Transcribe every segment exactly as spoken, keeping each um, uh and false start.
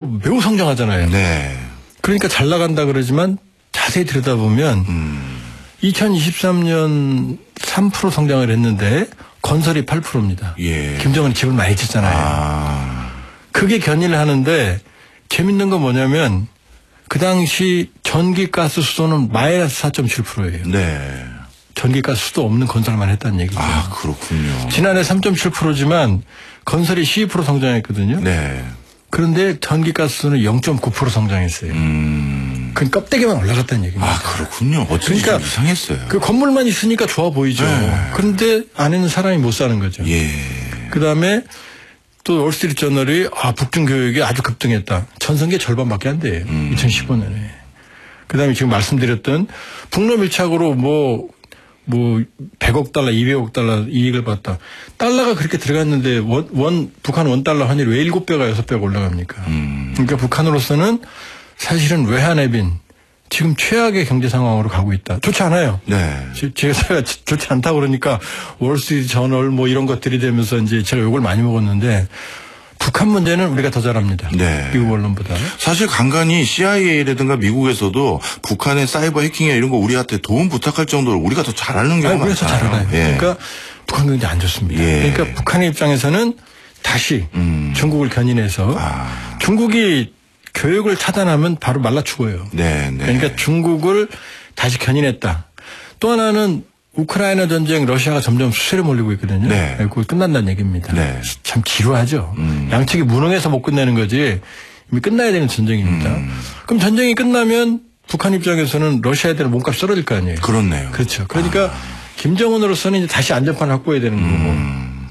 매우 성장하잖아요. 네. 그러니까 잘 나간다 그러지만 자세히 들여다보면 음. 이천이십삼 년 삼 퍼센트 성장을 했는데 건설이 팔 퍼센트입니다. 예. 김정은이 집을 많이 짓잖아요. 아. 그게 견인을 하는데 재밌는 건 뭐냐면 그 당시 전기가스 수도는 마이너스 사 점 칠 퍼센트예요. 네. 전기가스 수도 없는 건설만 했다는 얘기죠. 아, 그렇군요. 지난해 삼 점 칠 퍼센트지만 건설이 십이 퍼센트 성장했거든요. 네. 그런데 전기가스는 영 점 구 퍼센트 성장했어요. 음. 그 껍데기만 올라갔다는 얘기입니다. 아, 그렇군요. 어쩐지 그러니까 좀 이상했어요. 그 건물만 있으니까 좋아 보이죠. 네. 그런데 안에는 사람이 못 사는 거죠. 예. 그다음에 또 월스트리트저널이 아, 북중 교역이 아주 급등했다. 전성기 절반밖에 안 돼요. 음. 이천십오 년에. 그다음에 지금 말씀드렸던 북러 밀착으로 뭐 뭐 백억 달러, 이백억 달러 이익을 봤다. 달러가 그렇게 들어갔는데 원, 원 북한 원 달러 환율이 왜 일곱 배가 여섯 배가 올라갑니까? 음. 그러니까 북한으로서는 사실은 외환해빈 지금 최악의 경제 상황으로 가고 있다. 좋지 않아요. 네. 제가 좋지 않다 그러니까 월스트리트 저널 뭐 이런 것들이 되면서 이제 제가 욕을 많이 먹었는데 북한 문제는 우리가 더 잘합니다. 네. 미국 언론보다. 사실 간간히 씨아이에이라든가 미국에서도 북한의 사이버 해킹이나 이런 거 우리한테 도움 부탁할 정도로 우리가 더 잘하는 경우가 우리가 더 잘하나요. 예. 그러니까 북한 경제 안 좋습니다. 예. 그러니까 북한의 입장에서는 다시 음. 중국을 견인해서 아. 중국이 교육을 차단하면 바로 말라 죽어요. 네, 네. 그러니까 중국을 다시 견인했다. 또 하나는 우크라이나 전쟁 러시아가 점점 수세를 몰리고 있거든요. 네. 그거 끝난다는 얘기입니다. 네. 참 지루하죠. 음. 양측이 무능해서 못 끝내는 거지 이미 끝나야 되는 전쟁입니다. 음. 그럼 전쟁이 끝나면 북한 입장에서는 러시아에 대한 몸값이 떨어질 거 아니에요. 그렇네요. 그렇죠. 그러니까 아. 김정은으로서는 이제 다시 안전판을 확보해야 되는 거고 음.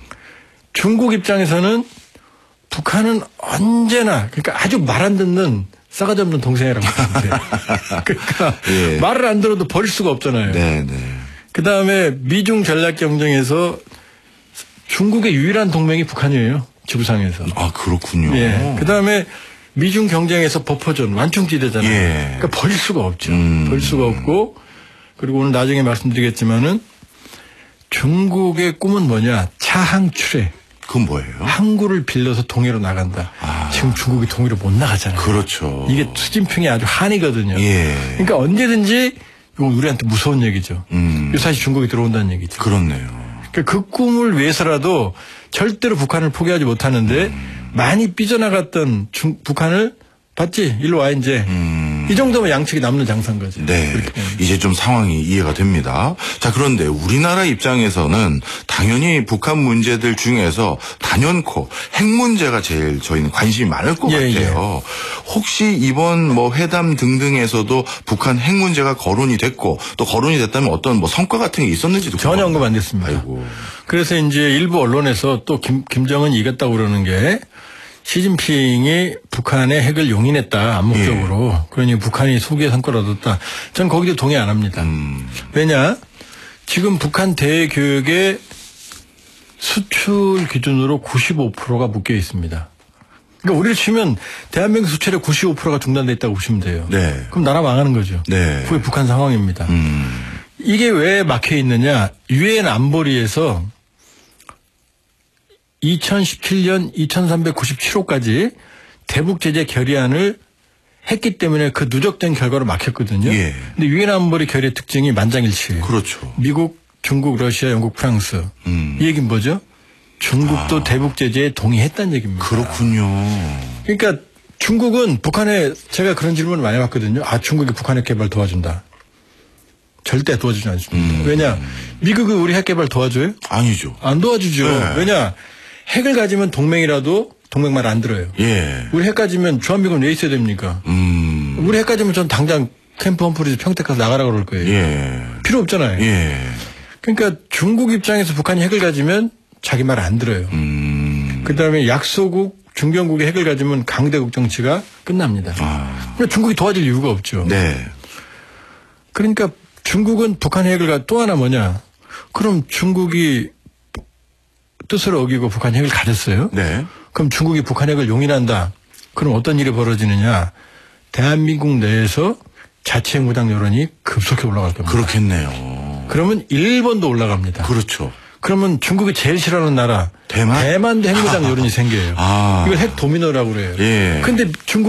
중국 입장에서는 북한은 언제나 그러니까 아주 말 안 듣는 싸가지 없는 동생이라고 보시면 돼요. 그러니까 예. 말을 안 들어도 버릴 수가 없잖아요. 네, 네. 그다음에 미중 전략 경쟁에서 중국의 유일한 동맹이 북한이에요. 지구상에서. 아, 그렇군요. 예. 그다음에 미중 경쟁에서 버퍼존 완충지대잖아요. 예. 그러니까 버릴 수가 없죠. 음. 버릴 수가 없고 그리고 오늘 나중에 말씀드리겠지만은 중국의 꿈은 뭐냐? 차항출해. 그건 뭐예요? 항구를 빌려서 동해로 나간다. 아. 지금 중국이 동해로 못 나가잖아요. 그렇죠. 이게 수진평이 아주 한이거든요. 예. 그러니까 언제든지 이건 우리한테 무서운 얘기죠. 음. 사실 중국이 들어온다는 얘기죠. 그렇네요. 그러니까 그 꿈을 위해서라도 절대로 북한을 포기하지 못하는데 음. 많이 삐져나갔던 중, 북한을 봤지? 일로 와 이제. 음. 이 정도면 양측이 남는 장사인 거죠. 네. 이제 좀 상황이 이해가 됩니다. 자, 그런데 우리나라 입장에서는 당연히 북한 문제들 중에서 단연코 핵 문제가 제일 저희는 관심이 많을 것 예, 같아요. 예. 혹시 이번 뭐 회담 등등에서도 북한 핵 문제가 거론이 됐고 또 거론이 됐다면 어떤 뭐 성과 같은 게 있었는지도 전혀 언급 안 됐습니다. 아이고. 그래서 이제 일부 언론에서 또 김, 김정은이 이겼다고 그러는 게 시진핑이 북한의 핵을 용인했다 암묵적으로. 예. 그러니 북한이 소기의 성과를 얻었다. 저는 거기도 동의 안 합니다. 음. 왜냐? 지금 북한 대교육의 수출 기준으로 구십오 퍼센트가 묶여 있습니다. 그러니까 우리를 치면 대한민국 수출의 구십오 퍼센트가 중단돼 있다고 보시면 돼요. 네. 그럼 나라 망하는 거죠. 네. 그게 북한 상황입니다. 음. 이게 왜 막혀 있느냐? 유엔 안보리에서 이천십칠 년 이천삼백구십칠 호까지 대북 제재 결의안을 했기 때문에 그 누적된 결과로 막혔거든요. 예. 근데 유엔 안보리 결의 특징이 만장일치예요. 그렇죠. 미국, 중국, 러시아, 영국, 프랑스. 음. 이 얘기는 뭐죠? 중국도 아. 대북 제재에 동의했다는 얘기입니다. 그렇군요. 그러니까 중국은 북한에 제가 그런 질문을 많이 받거든요. 아, 중국이 북한의 개발 도와준다. 절대 도와주지 않습니다. 음. 왜냐? 미국이 우리 핵 개발 도와줘요? 아니죠. 안 도와주죠. 네. 왜냐? 핵을 가지면 동맹이라도 동맹 말 안 들어요. 예. 우리 핵 가지면 주한미군 왜 있어야 됩니까? 음. 우리 핵 가지면 전 당장 캠프 험프리즈 평택 가서 나가라고 그럴 거예요. 예. 필요 없잖아요. 예. 그러니까 중국 입장에서 북한이 핵을 가지면 자기 말 안 들어요. 음. 그다음에 약소국, 중견국의 핵을 가지면 강대국 정치가 끝납니다. 아. 그러니까 중국이 도와줄 이유가 없죠. 네. 그러니까 중국은 북한 핵을 가 또 하나 뭐냐? 그럼 중국이 뜻을 어기고 북한 핵을 가졌어요. 네. 그럼 중국이 북한 핵을 용인한다. 그럼 어떤 일이 벌어지느냐? 대한민국 내에서 자체 무장 여론이 급속히 올라갈 겁니다. 그렇겠네요. 그러면 일본도 올라갑니다. 그렇죠. 그러면 중국이 제일 싫어하는 나라 대만? 대만도 핵무장 여론이 생겨요. 아. 이걸 핵 도미노라고 그래요. 예. 근데 중국